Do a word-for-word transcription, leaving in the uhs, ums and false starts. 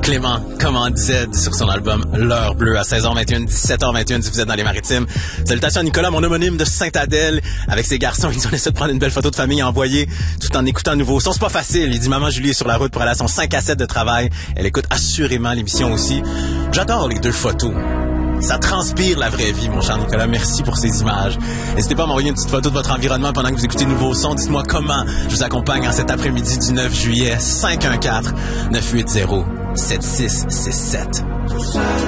Clément, Command Z sur son album L'heure bleue à seize heures vingt et un, dix-sept heures vingt et un si vous êtes dans les Maritimes. Salutations à Nicolas, mon homonyme de Sainte-Adèle. Avec ses garçons, ils ont essayé de prendre une belle photo de famille à envoyer tout en écoutant un nouveau son. C'est pas facile. Il dit maman Julie est sur la route pour aller à son cinq à sept de travail. Elle écoute assurément l'émission aussi. J'adore les deux photos. Ça transpire la vraie vie, mon cher Nicolas. Merci pour ces images. N'hésitez pas à m'envoyer une petite photo de votre environnement pendant que vous écoutez Nouveau Son. Dites-moi comment je vous accompagne en cet après-midi du neuf juillet. cinq un quatre, neuf huit zéro, sept six six sept.